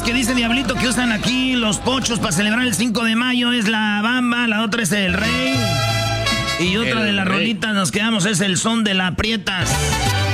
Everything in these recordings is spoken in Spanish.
armas que dice Diablito que usan aquí los pochos para celebrar el 5 de mayo es la bamba, la otra es el rey. Y otra de las rolitas nos quedamos es el son de la Prietas. ¿Se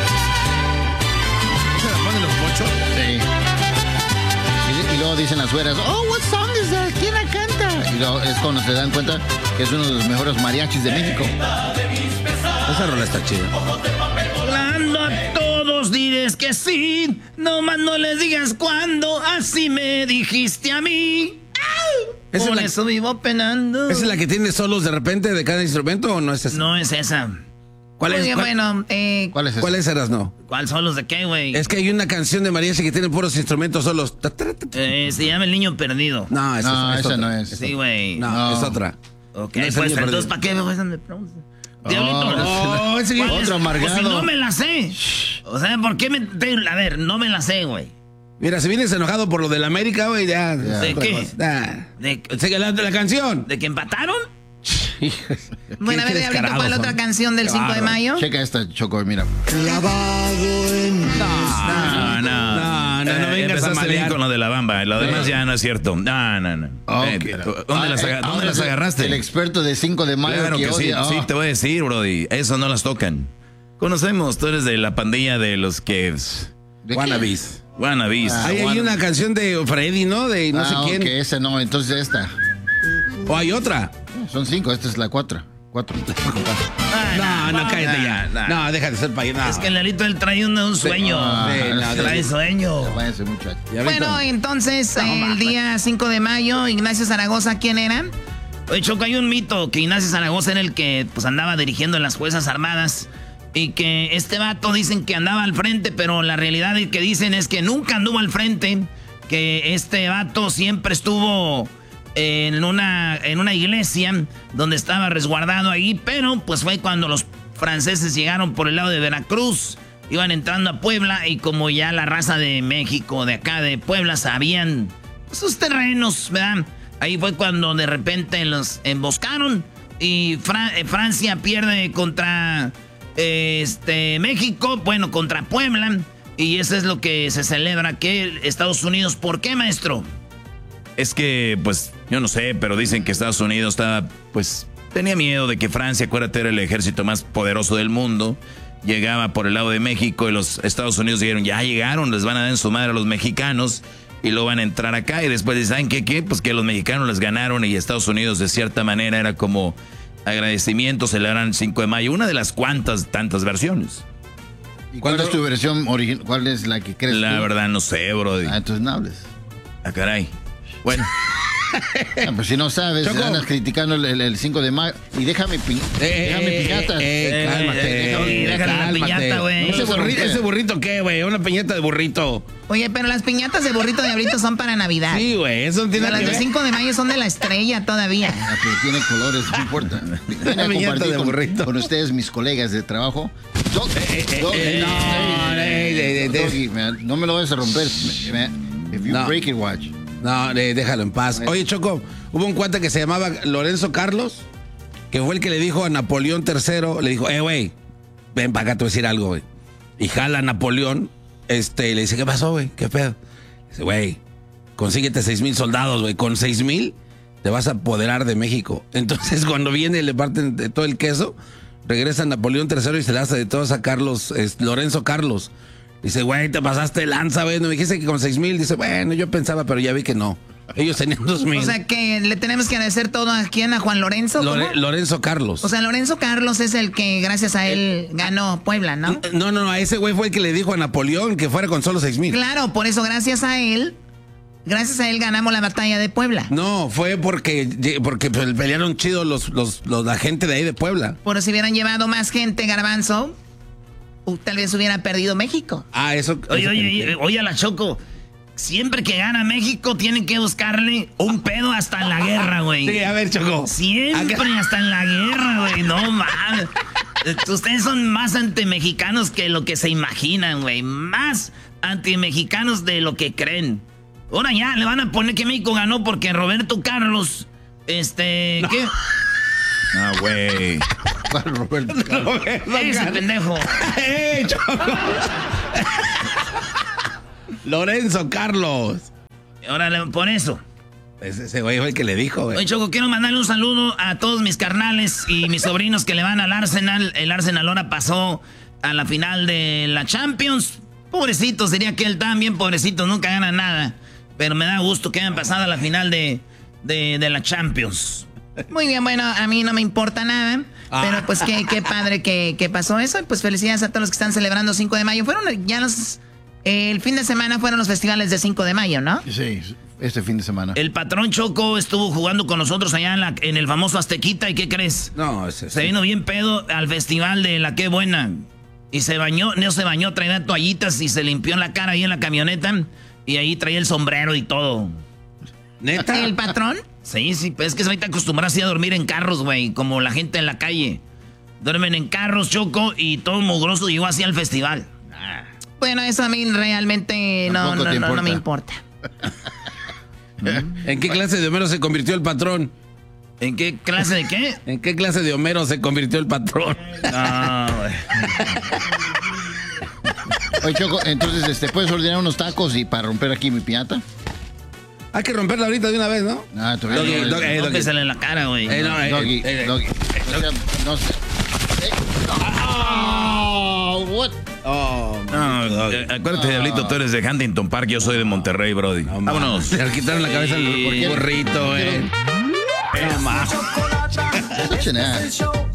la ponen los pochos? Sí. Y luego dicen las sueras, oh, what song is that? ¿Quién la canta? Y luego es cuando se dan cuenta que es uno de los mejores mariachis de México. Esa rola está chida. Hablando a todos diles que sí, nomás no les digas cuándo, así me dijiste a mí. Por eso vivo penando. ¿Esa es la que tiene solos de repente de cada instrumento o no es esa? No es esa. ¿Cuál es? Bueno, ¿Cuál es esa? ¿Cuál es, Erasno? ¿Cuál solos de qué, güey? Es que hay una canción de mariachi que tiene puros instrumentos solos. Se llama El Niño Perdido. No, esa no es. Sí, güey. No, es otra. Ok, No es pues El Niño entonces, Perdido. ¿para qué me preguntas? Diablito. Otro amargado. Pues si no me la sé. O sea, ¿por qué me...? A ver, no me la sé, güey. Mira, si vienes enojado por lo del América, güey, ya. ¿De qué? De la canción. ¿De que empataron? Bueno, a ver, Diablito, ¿cuál otra canción del 5 de mayo? Checa esta, Choco, mira. No vengas a malear con lo de la bamba. Lo demás ya no es cierto. No. Okay. ¿Dónde las agarraste? El experto de 5 de mayo. Claro que sí, odia. sí, te voy a decir, brody. Eso no las tocan. Conocemos, tú eres de la pandilla de los que... ¿De qué? Wannabes. Hay una canción de Freddy, ¿no? De no sé quién. Ok, esa no, entonces esta. O hay otra. Son 5, esta es la 4. No, cállate ya. No, déjate ser payaso. Es que el Lalito él trae un sueño. Trae sueño. Váyanse, muchachos. Bueno, entonces, el día 5 de mayo, Ignacio Zaragoza, ¿quién era? Oye, Choco, hay un mito que Ignacio Zaragoza era el que pues andaba dirigiendo las Fuerzas Armadas y que este vato dicen que andaba al frente, pero la realidad que dicen es que nunca anduvo al frente, que este vato siempre estuvo en una iglesia donde estaba resguardado ahí, pero pues fue cuando los franceses llegaron por el lado de Veracruz, iban entrando a Puebla y como ya la raza de México, de acá de Puebla, sabían sus terrenos, ¿verdad? Ahí fue cuando de repente los emboscaron y Francia pierde contra México, bueno, contra Puebla, y eso es lo que se celebra que Estados Unidos. ¿Por qué, maestro? Es que, pues, yo no sé, pero dicen que Estados Unidos estaba, pues, tenía miedo de que Francia, acuérdate, era el ejército más poderoso del mundo, llegaba por el lado de México y los Estados Unidos dijeron, ya llegaron, les van a dar en su madre a los mexicanos y lo van a entrar acá. Y después dicen, ¿saben qué? Pues que los mexicanos les ganaron y Estados Unidos de cierta manera era como agradecimiento, celebran el 5 de mayo, una de las tantas versiones. ¿Y cuál es tu versión original? ¿Cuál es la que crees La tú? verdad no sé, bro. Entonces no hables. Caray. Bueno. Pues si no sabes, Choco. andas criticando el 5 de mayo. Y déjame piñatas. Cálmate. Déjale la piñata, güey. ¿Ese burrito qué, güey? Una piñata de burrito. Oye, pero las piñatas de burrito Diablito son para Navidad. Sí, güey, eso no tiene Pero nada las que del ver. 5 de mayo son de la estrella todavía. Pero tiene colores, no importa. Ven a Una piñata compartir de burrito. con ustedes, mis colegas de trabajo. No me lo vayas a romper. If you break it, watch. No, déjalo en paz. Oye, Choco, hubo un cuate que se llamaba Lorenzo Carlos, que fue el que le dijo a Napoleón III, le dijo, güey, ven para acá, te voy a decir algo, güey. Y jala a Napoleón, le dice, ¿qué pasó, güey? ¿Qué pedo? Dice, güey, consíguete 6,000 soldados, güey. Con 6,000 te vas a apoderar de México. Entonces, cuando viene y le parten de todo el queso, regresa Napoleón III y se le hace de todos a Carlos, Lorenzo Carlos. Dice, güey, te pasaste de lanza, güey. No me dijiste que con 6,000. Dice, bueno, yo pensaba, pero ya vi que no. Ellos tenían 2,000. O sea que le tenemos que agradecer todo a quién, a Juan Lorenzo. Lorenzo Carlos. O sea, Lorenzo Carlos es el que gracias a él ganó Puebla, ¿no? No, a ese güey fue el que le dijo a Napoleón que fuera con solo 6,000. Claro, por eso gracias a él ganamos la batalla de Puebla. No, fue porque pelearon chido la gente de ahí de Puebla. Por si hubieran llevado más gente, Garbanzo, tal vez hubiera perdido México. Ah, eso. Oye, a la Choco. Siempre que gana México tienen que buscarle un pedo hasta en la guerra, güey. Sí, a ver, Choco. Siempre hasta en la guerra, güey. No mames. Ustedes son más antimexicanos que lo que se imaginan, güey. Más antimexicanos de lo que creen. Ahora ya le van a poner que México ganó porque Roberto Carlos, No. ¿qué? Ah, güey. ¿Cuál Roberto Carlos? Ese pendejo. Choco! Lorenzo Carlos. Órale, por eso. Ese güey fue el que le dijo, güey. Oye, Choco, quiero mandarle un saludo a todos mis carnales y mis sobrinos que le van al Arsenal. El Arsenal ahora pasó a la final de la Champions. Pobrecitos, diría que él también, pobrecitos, nunca ganan nada. Pero me da gusto que hayan pasado a la final de la Champions. Muy bien, bueno, a mí no me importa nada. Pero pues qué padre que pasó eso. Pues felicidades a todos los que están celebrando 5 de mayo. Fueron ya el fin de semana fueron los festivales de 5 de mayo, ¿no? Sí, este fin de semana. El patrón Choco estuvo jugando con nosotros allá en el famoso Aztequita. ¿Y qué crees? No, se vino bien pedo al festival de La Qué Buena. Y se bañó, traía toallitas y se limpió la cara ahí en la camioneta. Y ahí traía el sombrero y todo. ¿Neta? ¿El patrón? Sí, pues es que se ahorita acostumbrado así a dormir en carros, güey. Como la gente en la calle. Duermen en carros, Choco, y todo mugroso llegó así al festival. Bueno, eso a mí realmente no me importa. ¿En qué clase de Homero se convirtió el patrón? ¿En qué clase de qué? ¿En qué clase de Homero se convirtió el patrón? No, güey. Oye, Choco, entonces, ¿puedes ordenar unos tacos y para romper aquí mi piñata? Hay que romperla ahorita de una vez, ¿no? Ah, todavía no. No, que se le en la cara, güey. Doggy. No sé. Oh, what? Acuérdate, Diablito, tú eres de Huntington Park, yo soy de Monterrey, brody. No, vámonos. Le quitaron la cabeza al burrito, güey. Such an ass.